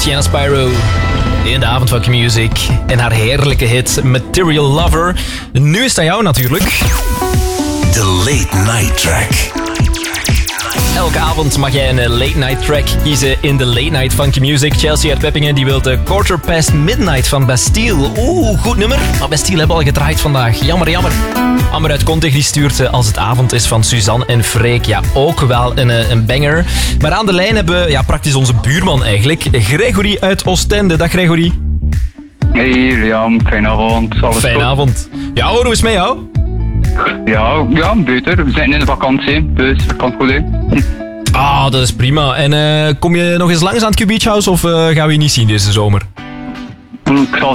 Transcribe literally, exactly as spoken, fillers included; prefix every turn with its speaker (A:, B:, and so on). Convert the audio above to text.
A: Tiana Spyro in de avond van Q-Music en haar heerlijke hit Material Lover. Nu is het aan jou natuurlijk.
B: De Late Night Track.
A: Elke avond mag jij een late night track kiezen in de Late Night van Q-Music. Chelsea uit Peppingen die wil de Quarter Past Midnight van Bastille. Oeh, goed nummer. Maar Bastille hebben we al gedraaid vandaag. Jammer, jammer. Amber uit Contig die stuurt Als het avond is van Suzanne en Freek. Ja, ook wel een, een banger. Maar aan de lijn hebben we ja, praktisch onze buurman eigenlijk. Gregory uit Oostende. Dag Gregory.
C: Hey Liam, fijne avond. Alles
A: Fijne
C: goed?
A: avond. Ja hoor, hoe is het met jou?
C: Ja, ja, beter. We zijn in de vakantie, dus dat kan goed hè.
A: Ah, dat is prima. En uh, kom je nog eens langs aan het Q-Beach House of uh, gaan we je niet zien deze zomer?
C: Ik zal